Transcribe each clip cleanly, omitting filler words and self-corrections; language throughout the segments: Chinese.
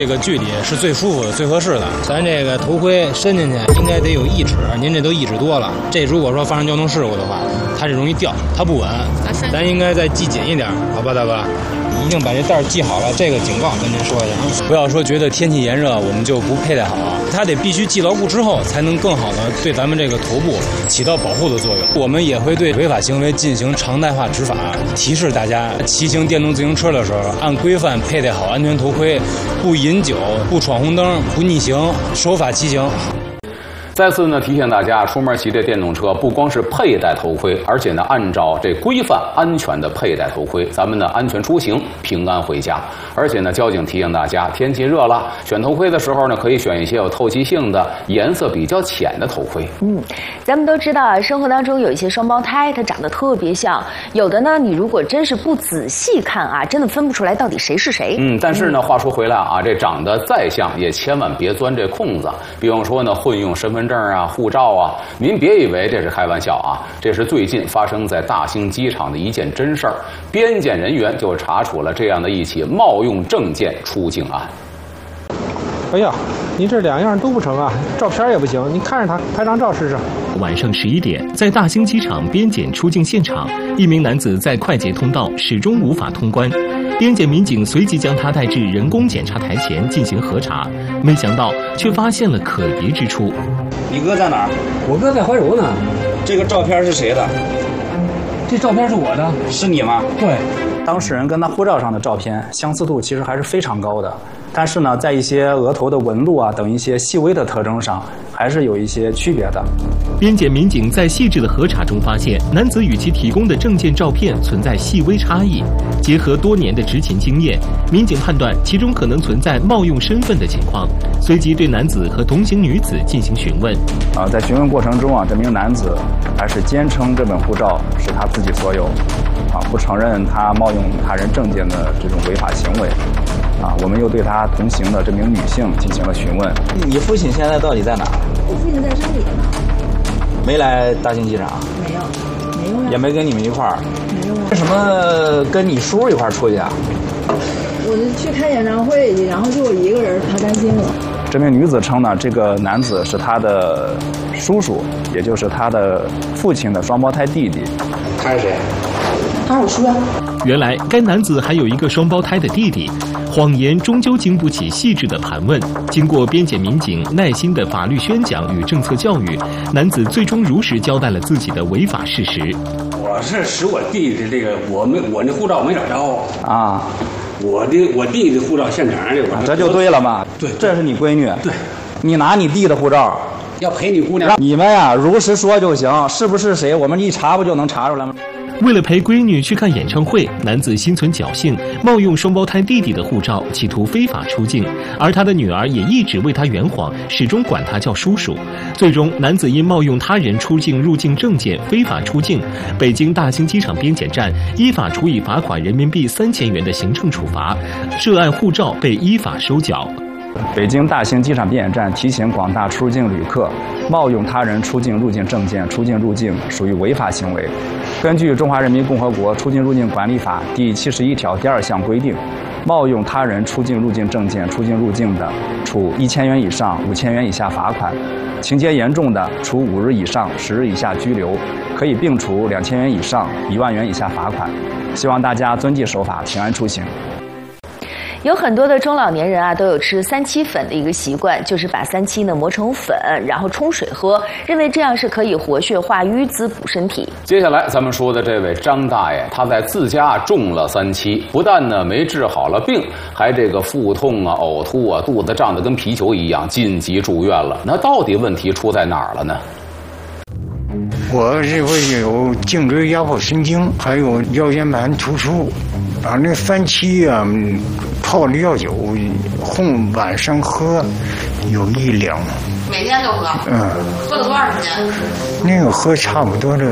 这个距离是最舒服的、最合适的。咱这个头盔伸进去应该得有1指，您这都1指多了。这如果说发生交通事故的话，它是容易掉，它不稳。咱应该再系紧一点，好吧，大哥？一定把这带系好了。这个警告跟您说一下啊，不要说觉得天气炎热我们就不佩戴好，它得必须系牢固之后，才能更好的对咱们这个头部起到保护的作用。我们也会对违法行为进行常态化执法，提示大家骑行电动自行车的时候，按规范佩戴好安全头盔，不饮酒，不闯红灯，不逆行，守法骑行。 再次呢提醒大家，出门骑这电动车不光是佩戴头盔，而且呢按照这规范安全的佩戴头盔，咱们呢安全出行，平安回家。而且呢交警提醒大家，天气热了，选头盔的时候呢可以选一些有透气性的、颜色比较浅的头盔。 咱们都知道啊，生活当中有一些双胞胎，它长得特别像，有的呢你如果真是不仔细看啊，真的分不出来到底谁是谁。 但是呢话说回来啊，这长得再像也千万别钻这空子。比方说呢混用身份证啊、护照啊，您别以为这是开玩笑啊，这是最近发生在大兴机场的一件真事儿。边检人员就查处了这样的一起冒用证件出境案。 哎呀，你这2样都不成啊，照片也不行，你看着他拍张照试试。 晚上11点，在大兴机场边检出境现场，一名男子在快捷通道始终无法通关。边检民警随即将他带至人工检查台前进行核查，没想到却发现了可疑之处。 你哥在哪儿？ 我哥在怀柔呢。 这个照片是谁的？ 这照片是我的。 是你吗？ 对。 当事人跟他护照上的照片相似度其实还是非常高的，但是呢，在一些额头的纹路啊等一些细微的特征上，还是有一些区别的。 边检民警在细致的核查中发现，男子与其提供的证件照片存在细微差异。结合多年的执勤经验，民警判断其中可能存在冒用身份的情况，随即对男子和同行女子进行询问。 在询问过程中啊，这名男子还是坚称这本护照是他自己所有，不承认他冒用他人证件的这种违法行为。我们又对他同行的这名女性进行了询问。 你父亲现在到底在哪儿？ 我父亲在山里呢。 没来大兴机场？ 没有呀。 也没跟你们一块儿？ 没有啊。 为什么跟你叔一块儿出去啊？ 我就去看演唱会去，然后就我一个人，他担心我。 这名女子称呢，这个男子是她的叔叔，也就是她的父亲的双胞胎弟弟。 他是谁？ 他是我叔呀。 原来该男子还有一个双胞胎的弟弟，谎言终究经不起细致的盘问。经过边检民警耐心的法律宣讲与政策教育，男子最终如实交代了自己的违法事实。 我是使我弟弟这个，我那护照没找着啊。 我弟弟护照现场的， 这就对了嘛。 对， 这是你闺女。 对， 你拿你弟的护照， 要陪你姑娘。 你们呀，如实说就行，是不是谁，我们一查不就能查出来吗？ 为了陪闺女去看演唱会，男子心存侥幸，冒用双胞胎弟弟的护照，企图非法出境。而他的女儿也一直为他圆谎，始终管他叫叔叔。最终，男子因冒用他人出境入境证件非法出境，北京大兴机场边检站依法处以罚款人民币3000元的行政处罚，涉案护照被依法收缴。 北京大兴机场边检站提醒广大出入境旅客，冒用他人出境入境证件出境入境属于违法行为。根据《中华人民共和国出境入境管理法》第71条第2项规定，冒用他人出境入境证件出境入境的，处1000元以上5000元以下罚款；情节严重的，处5日以上10日以下拘留，可以并处2000元以上1万元以下罚款。希望大家遵纪守法，平安出行。 有很多的中老年人啊，都有吃3七粉的一个习惯，就是把3七呢磨成粉，然后冲水喝，认为这样是可以活血化瘀、滋补身体。 接下来咱们说的这位张大爷，他在自家种了3七，不但呢没治好了病，还这个腹痛啊、呕吐啊、肚子胀得跟皮球一样，紧急住院了。那到底问题出在哪儿了呢？ 我这会有颈椎压迫神经，还有腰间盘突出，那3七啊，泡了药酒，晚上喝有1两。 每天都喝？喝了多长时间？ 那个喝差不多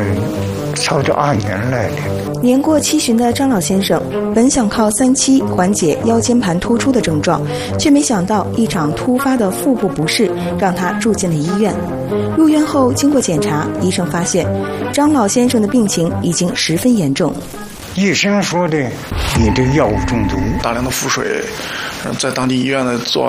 2年来的。 年过70的张老先生本想靠3七缓解腰间盘突出的症状，却没想到一场突发的腹部不适让他住进了医院。入院后经过检查，医生发现张老先生的病情已经十分严重。 医生说的，你这药物中毒， 大量的腹水，在当地医院呢做